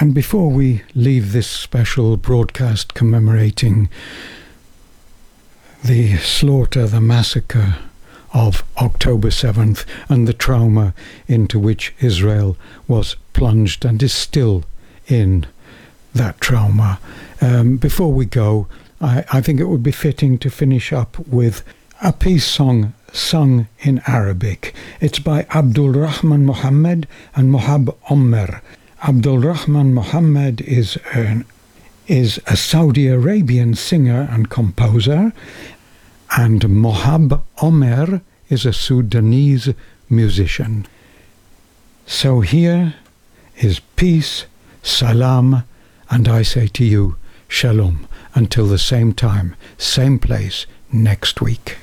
And before we leave this special broadcast commemorating the slaughter, the massacre of October 7th and the trauma into which Israel was plunged and is still in that trauma, before we go, I think it would be fitting to finish up with a peace song sung in Arabic. It's by Abdul Rahman Mohammed and Mohab Omer. Abdul Rahman Mohammed is a Saudi Arabian singer and composer, and Mohab Omer is a Sudanese musician. So here is peace, salam, and I say to you, shalom, until the same time, same place, next week.